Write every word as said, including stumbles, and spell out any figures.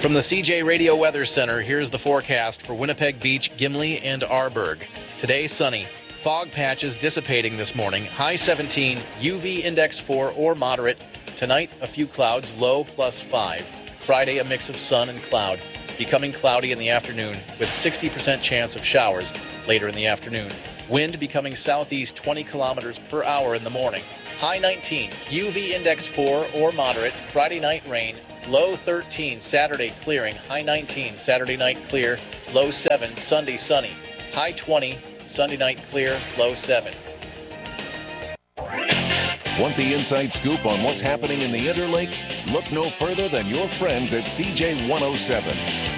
From the C J Radio Weather Center, here's the forecast for Winnipeg Beach, Gimli, and Arborg. Today, sunny. Fog patches dissipating this morning. High seventeen, U V index four or moderate. Tonight, a few clouds, low plus five. Friday, a mix of sun and cloud. Becoming cloudy in the afternoon with sixty percent chance of showers later in the afternoon. Wind becoming southeast twenty kilometers per hour in the morning. High nineteen, U V index four or moderate. Friday night rain. Low thirteen, Saturday clearing. High nineteen, Saturday night clear. Low seven, Sunday sunny. High twenty, Sunday night clear. Low seven. Want the inside scoop on what's happening in the Interlake? Look no further than your friends at C J one oh seven.